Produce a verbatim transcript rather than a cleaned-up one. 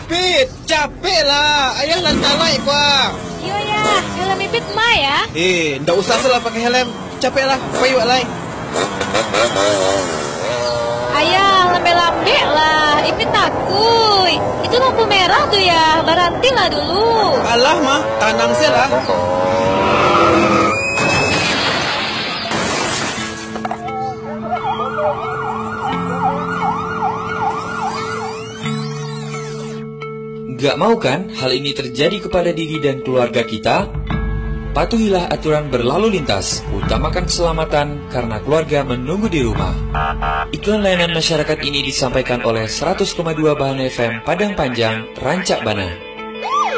Ipit, capek lah. Ayah lantalai kuah. Iya ya, helm Ipit mah ya. Eh, ndak usah salah pakai helm. Capek lah, payu lai. Ayah, lambe-lambe lah. Ipit takut. Itu lampu merah tuh ya. Berhenti lah dulu. Alah mah, tanang lah. Gak mau kan hal ini terjadi kepada diri dan keluarga kita? Patuhilah aturan berlalu lintas, utamakan keselamatan karena keluarga menunggu di rumah. Iklan layanan masyarakat ini disampaikan oleh seratus koma dua Bahan F M Padang Panjang, Rancak Bana.